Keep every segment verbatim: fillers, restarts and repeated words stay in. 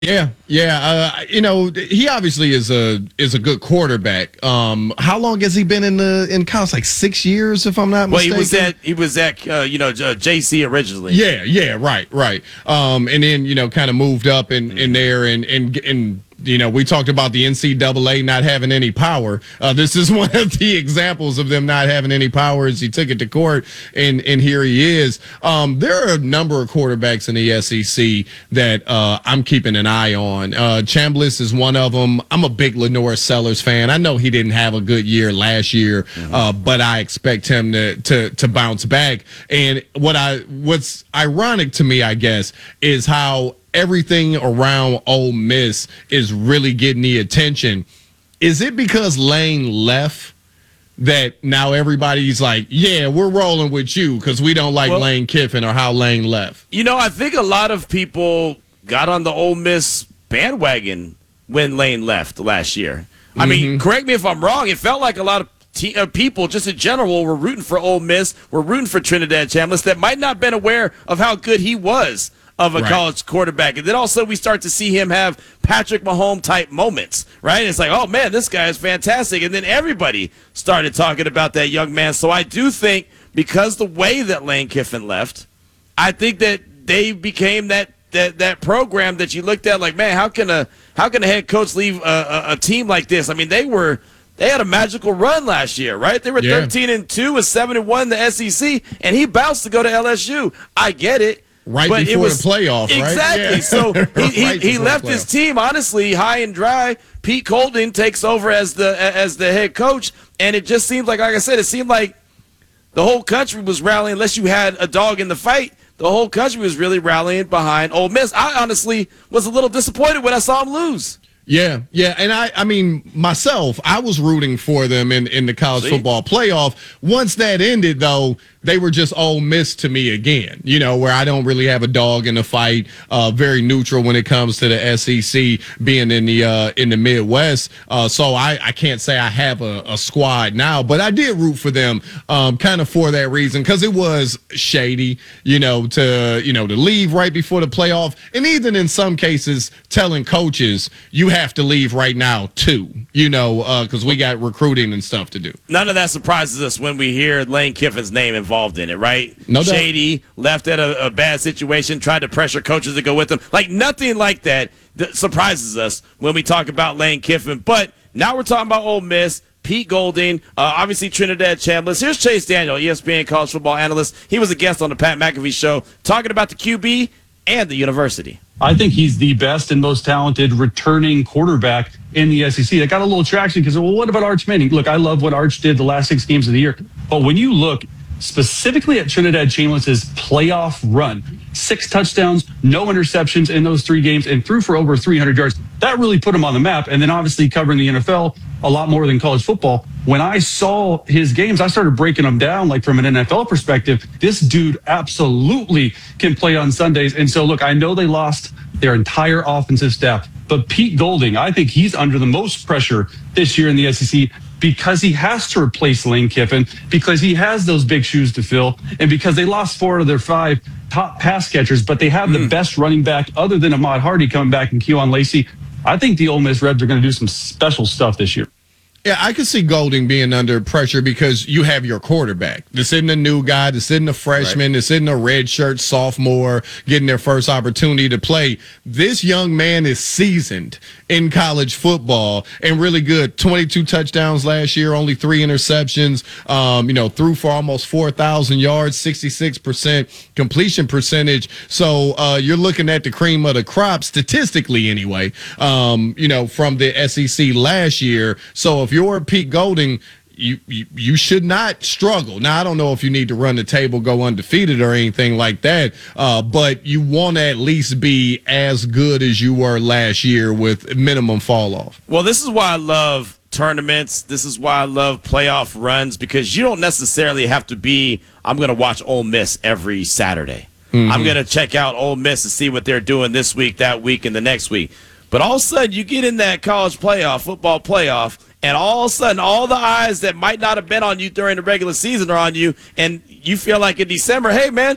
Yeah, yeah. Uh, you know, he obviously is a is a good quarterback. Um, how long has he been in the in college? Like six years, if I'm not Well, he mistaken. was at he was at uh, you know uh, J C originally. Yeah, yeah, right, right. Um, and then you know, kind of moved up in in there, and and and you know, we talked about the N C double A not having any power. Uh, this is one of the examples of them not having any power. As he took it to court, and and here he is. Um, there are a number of quarterbacks in the S E C that uh, I'm keeping an eye on. Uh, Chambliss is one of them. I'm a big Lenore Sellers fan. I know he didn't have a good year last year, mm-hmm. uh, but I expect him to to to bounce back. And what I what's ironic to me, I guess, is how everything around Ole Miss is really getting the attention. Is it because Lane left that now everybody's like, yeah, we're rolling with you because we don't like well, Lane Kiffin or how Lane left? You know, I think a lot of people got on the Ole Miss bandwagon when Lane left last year. I mm-hmm. mean, correct me if I'm wrong. It felt like a lot of T- uh, people just in general were rooting for Ole Miss, were rooting for Trinidad Chambliss that might not have been aware of how good he was of a right. college quarterback. And then also we start to see him have Patrick Mahomes type moments, right? It's like, oh man, this guy is fantastic. And then everybody started talking about that young man. So I do think because the way that Lane Kiffin left, I think that they became that that that program that you looked at like, man, how can a how can a head coach leave a, a, a team like this? I mean, they were They had a magical run last year, right? They were yeah. thirteen and two with seven and one in the S E C, and he bounced to go to L S U. I get it. Right but before it was, the playoff, right? Exactly. Yeah. So he, right he, he left his team, honestly, high and dry. Pete Golding takes over as the as the head coach, and it just seems like, like I said, it seemed like the whole country was rallying, unless you had a dog in the fight. The whole country was really rallying behind Ole Miss. I honestly was a little disappointed when I saw him lose. Yeah, yeah, and I, I mean, myself, I was rooting for them in, in the college See? football playoff. Once that ended, though, they were just Ole Miss to me again, you know, where I don't really have a dog in the fight, uh, very neutral when it comes to the S E C being in the uh, in the Midwest. Uh, so I, I can't say I have a, a squad now, but I did root for them um, kind of for that reason, because it was shady, you know, to, you know, to leave right before the playoff. And even in some cases, telling coaches, you have to leave right now, too, you know, because uh, we got recruiting and stuff to do. None of that surprises us when we hear Lane Kiffin's name involved. Involved in it, right? No doubt. Shady, left at a, a bad situation, tried to pressure coaches to go with him. Like nothing like that, that surprises us when we talk about Lane Kiffin. But now we're talking about Ole Miss, Pete Golding, uh, obviously Trinidad Chambliss. Here's Chase Daniel, E S P N college football analyst. He was a guest on the Pat McAfee show talking about the Q B and the university. I think he's the best and most talented returning quarterback in the S E C. That got a little traction because, well, what about Arch Manning? Look, I love what Arch did the last six games of the year. But when you look specifically at Trinidad Chambliss's playoff run, six touchdowns, no interceptions in those three games, and threw for over three hundred yards. That really put him on the map. And then obviously covering the N F L a lot more than college football. When I saw his games, I started breaking them down, like from an N F L perspective. This dude absolutely can play on Sundays. And so, look, I know they lost their entire offensive staff, but Pete Golding, I think he's under the most pressure this year in the S E C, because he has to replace Lane Kiffin, because he has those big shoes to fill, and because they lost four of their five top pass catchers, but they have mm. the best running back other than Ahmad Hardy coming back and Keon Lacey. I think the Ole Miss Reds are going to do some special stuff this year. Yeah, I could see Golding being under pressure because you have your quarterback. This isn't a new guy. This isn't a freshman. Right. This isn't a redshirt sophomore getting their first opportunity to play. This young man is seasoned in college football and really good. twenty-two touchdowns last year, only three interceptions. Um, you know, threw for almost four thousand yards, sixty-six percent completion percentage. So uh, you're looking at the cream of the crop, statistically anyway, um, you know, from the S E C last year. So if If you're Pete Golding, you, you you should not struggle. Now, I don't know if you need to run the table, go undefeated or anything like that, uh, but you want to at least be as good as you were last year with minimum fall off. Well, this is why I love tournaments. This is why I love playoff runs, because you don't necessarily have to be, I'm going to watch Ole Miss every Saturday. Mm-hmm. I'm going to check out Ole Miss and see what they're doing this week, that week, and the next week. But all of a sudden, you get in that college playoff, football playoff, and all of a sudden, all the eyes that might not have been on you during the regular season are on you, and you feel like in December, hey, man,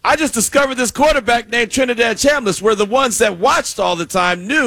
I just discovered this quarterback named Trinidad Chambliss, where the ones that watched all the time knew